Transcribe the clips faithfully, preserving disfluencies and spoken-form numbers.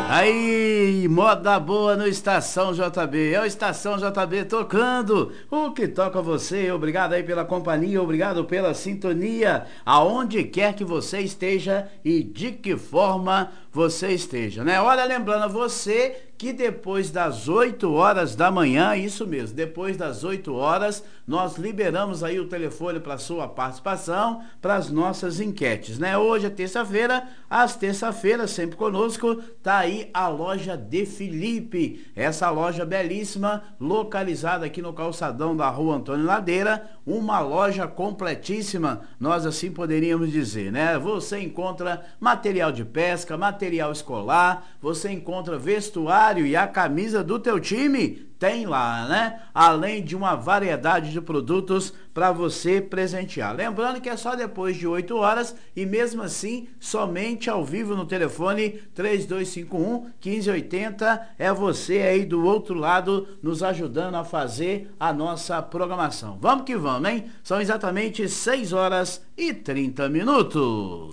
Aí, moda boa no Estação J B. É o Estação J B tocando o que toca você. Obrigado aí pela companhia, obrigado pela sintonia, aonde quer que você esteja e de que forma você esteja, né? Olha, lembrando a você que depois das oito horas da manhã, isso mesmo, depois das oito horas, nós liberamos aí o telefone para sua participação, para as nossas enquetes, né? Hoje é terça-feira, às terça-feiras, sempre conosco, tá aí a loja de Felipe, essa loja belíssima, localizada aqui no calçadão da Rua Antônio Ladeira, uma loja completíssima, nós assim poderíamos dizer, né? Você encontra material de pesca, material escolar, você encontra vestuário e a camisa do teu time, tem lá, né? Além de uma variedade de produtos para você presentear. Lembrando que é só depois de oito horas e mesmo assim, somente ao vivo no telefone três dois cinco um, um cinco oito zero. É você aí do outro lado nos ajudando a fazer a nossa programação. Vamos que vamos, hein? São exatamente seis horas e trinta minutos.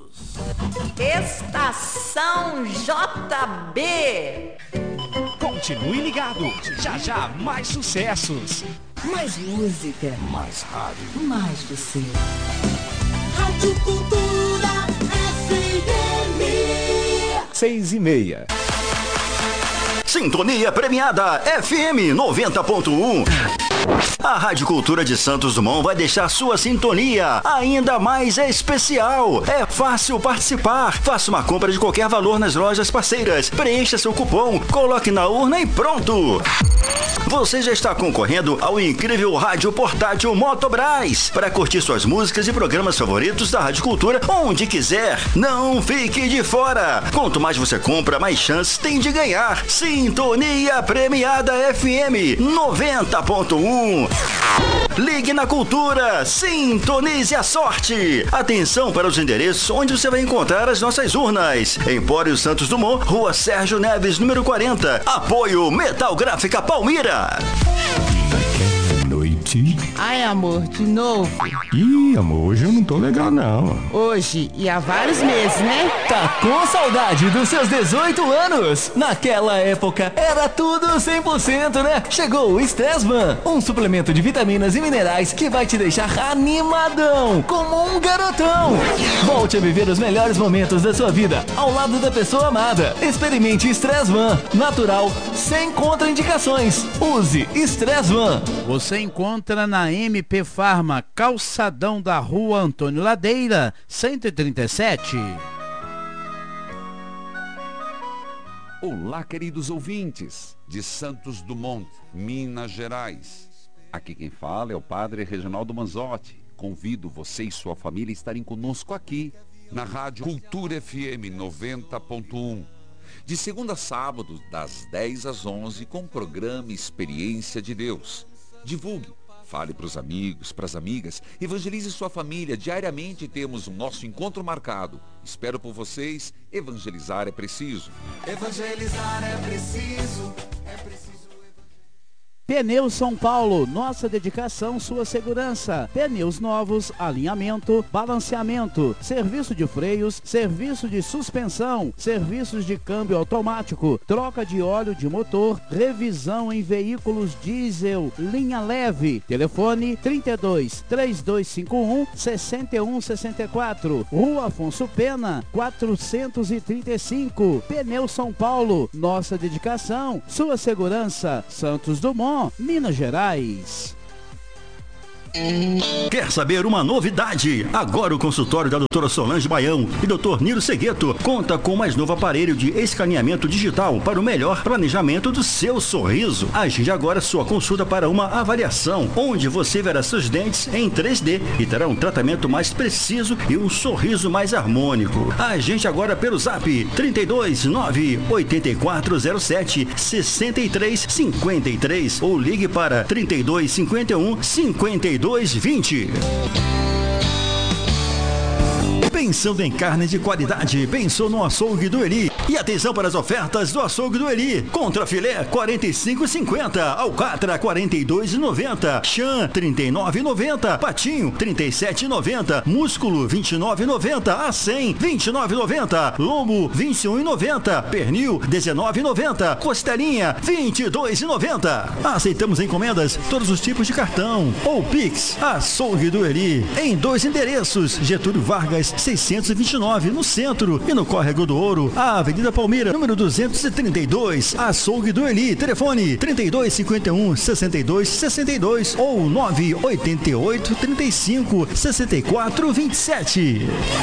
Estação J B. Continue ligado, já já mais sucessos. Mais música. Mais rádio. Mais você. Rádio Cultura F M. Seis e meia. Sintonia premiada F M noventa ponto um. A Rádio Cultura de Santos Dumont vai deixar sua sintonia ainda mais especial. É fácil participar. Faça uma compra de qualquer valor nas lojas parceiras. Preencha seu cupom, coloque na urna e pronto. Você já está concorrendo ao incrível rádio portátil Motobras para curtir suas músicas e programas favoritos da Rádio Cultura onde quiser. Não fique de fora. Quanto mais você compra, mais chances tem de ganhar. Sintonia premiada F M noventa ponto um. Ligue na Cultura, sintonize a sorte. Atenção para os endereços onde você vai encontrar as nossas urnas. Empório Santos Dumont, Rua Sérgio Neves, número quarenta. Apoio Metal Gráfica Palmira. Ai, amor, de novo? Ih, amor, hoje eu não tô legal, não. Hoje e há vários meses, né? Tá com saudade dos seus dezoito anos? Naquela época era tudo cem por cento, né? Chegou o Stressman, um suplemento de vitaminas e minerais que vai te deixar animadão, como um garotão. Volte a viver os melhores momentos da sua vida ao lado da pessoa amada. Experimente Stressman, natural, sem contraindicações. Use Stressman. Você encontra na M P Farma, calçadão da Rua Antônio Ladeira, cento e trinta e sete. Olá, queridos ouvintes de Santos Dumont, Minas Gerais. Aqui quem fala é o Padre Reginaldo Manzotti. Convido você e sua família a estarem conosco aqui na Rádio Cultura F M noventa ponto um. De segunda a sábado, das dez às onze, com o programa Experiência de Deus. Divulgue, fale para os amigos, para as amigas, evangelize sua família. Diariamente temos o nosso encontro marcado. Espero por vocês. Evangelizar é preciso. Evangelizar é preciso. É preciso. Pneus São Paulo, nossa dedicação, sua segurança. Pneus novos, alinhamento, balanceamento, serviço de freios, serviço de suspensão, serviços de câmbio automático, troca de óleo de motor, revisão em veículos diesel, linha leve. Telefone trinta e dois, três dois cinco um, seis um seis quatro, Rua Afonso Pena, quatrocentos e trinta e cinco. Pneus São Paulo, nossa dedicação, sua segurança. Santos Dumont, Minas Gerais. Quer saber uma novidade? Agora o consultório da doutora Solange Baião e doutor Niro Segueto conta com o mais novo aparelho de escaneamento digital para o melhor planejamento do seu sorriso. Agende agora sua consulta para uma avaliação, onde você verá seus dentes em três D e terá um tratamento mais preciso e um sorriso mais harmônico. Agende agora pelo zap trinta e dois, nove oito quatro zero sete, seis três cinco três ou ligue para trinta e dois, cinquenta e um, cinquenta e dois vinte. Pensando em carne de qualidade, pensou no açougue do Eli. E atenção para as ofertas do açougue do Eli. Contra filé, quarenta e cinco e cinquenta. Alcatra, quarenta e dois e noventa. Chã, trinta e nove e noventa. Patinho, trinta e sete e noventa. Músculo, vinte e nove e noventa. A cem, vinte e nove e noventa. Lombo, vinte e um e noventa. Pernil, dezenove e noventa. Costelinha, vinte e dois e noventa. Aceitamos encomendas, todos os tipos de cartão ou Pix. Açougue do Eli, em dois endereços: Getúlio Vargas, seiscentos e vinte e nove, no centro, e no Córrego do Ouro, a Avenida Palmeira, número duzentos e trinta e dois. Açougue do Eli, telefone trinta e dois, cinquenta e um, sessenta e dois, sessenta e dois ou nove oito oito, trinta e cinco, sessenta e quatro, vinte e sete.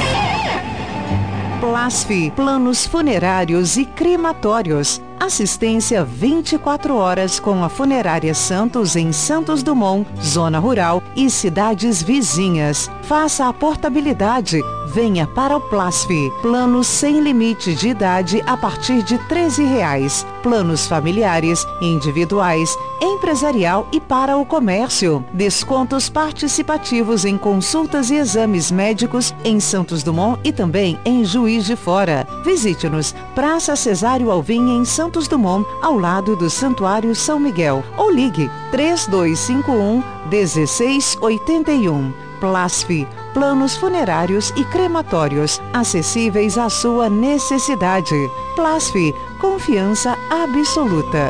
Plasf, planos funerários e crematórios. Assistência vinte e quatro horas com a Funerária Santos em Santos Dumont, Zona Rural e cidades vizinhas. Faça a portabilidade. Venha para o Plasf. Planos sem limite de idade a partir de treze reais. Planos familiares, individuais, empresarial e para o comércio. Descontos participativos em consultas e exames médicos em Santos Dumont e também em Juiz de Fora. Visite-nos, Praça Cesário Alvim, em Santos Dumont, ao lado do Santuário São Miguel. Ou ligue três dois cinco um, um seis oito um. Plasf, planos funerários e crematórios, acessíveis à sua necessidade. Plasf, confiança absoluta.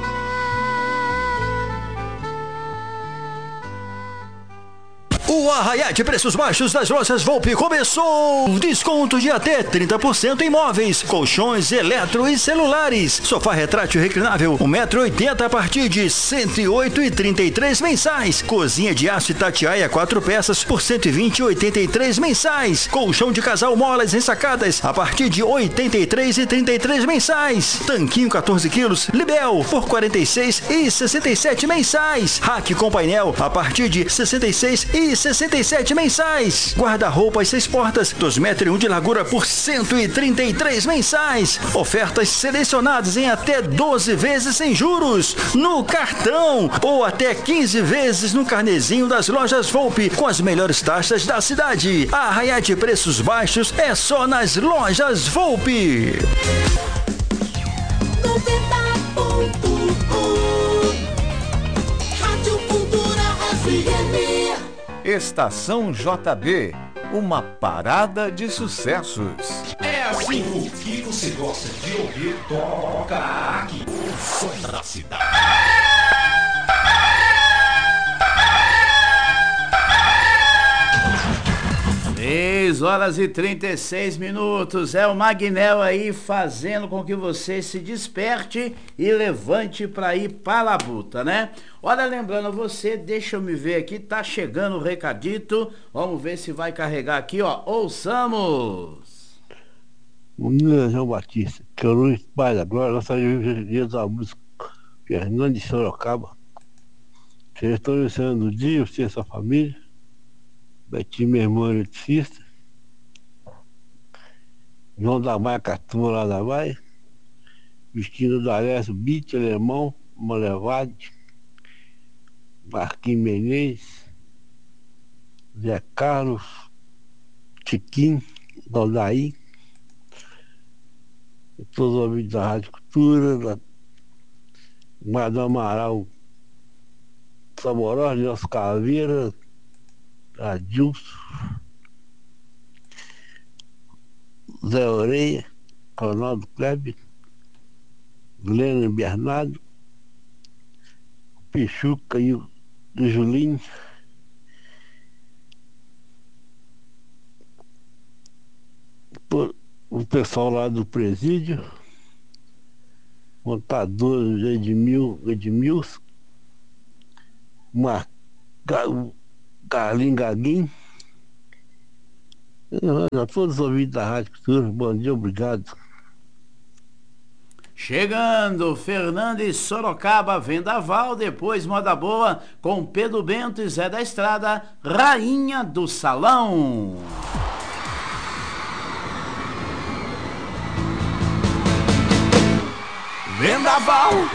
O arraiá de preços baixos das lojas Volpe começou! Desconto de até trinta por cento em móveis, colchões, eletro e celulares. Sofá retrátil reclinável, um metro e oitenta a partir de cento e oito e trinta e três mensais. Cozinha de aço Itatiaia quatro peças por cento e vinte e oitenta e três mensais. Colchão de casal molas ensacadas a partir de oitenta e três e trinta e três mensais. Tanquinho quatorze quilos, Libel por quarenta e seis e sessenta e sete mensais. Rack com painel a partir de sessenta e seis e sessenta e sete mensais. Guarda-roupas seis portas, dois metros e um de largura por cento e trinta e três mensais. Ofertas selecionadas em até doze vezes sem juros no cartão ou até quinze vezes no carnezinho das lojas Volpe com as melhores taxas da cidade. A arraiá de preços baixos é só nas lojas Volpe. Estação J B, uma parada de sucessos. É assim, o que você gosta de ouvir, toca aqui. O som da cidade. seis horas e trinta e seis minutos. É o Magnel aí fazendo com que você se desperte e levante para ir para a labuta, né? Olha, lembrando você, deixa eu me ver aqui, tá chegando o recadito. Vamos ver se vai carregar aqui, ó. Ouçamos. O meu é João Batista, que eu não espalho agora, nós saímos da música Fernando de Sorocaba. Vocês estão iniciando o dia, você e sua família. Betinho, meu irmão eletricista. João da Maia, Catua lá da Maia. Vestindo da Alessio, Bite, Alemão, Molevade. Marquinhos Menezes. Zé Carlos. Tiquinho, Daldaí. Todos os ouvintes da Rádio Cultura, da Madame Amaral, Samorós, Nelson Caveira, Adilson, Zé Oreia, Ronaldo Kleber, Glênio Bernardo, Pichuca e o Julinho, o pessoal lá do presídio, montador Edmil, Edmilson, Mar, Carlinhos Gaguinho, a todos os ouvintes da Rádio Cultura, bom dia, obrigado. Chegando, Fernando e Sorocaba, Vendaval, depois Moda Boa, com Pedro Bento e Zé da Estrada, Rainha do Salão. Vendaval!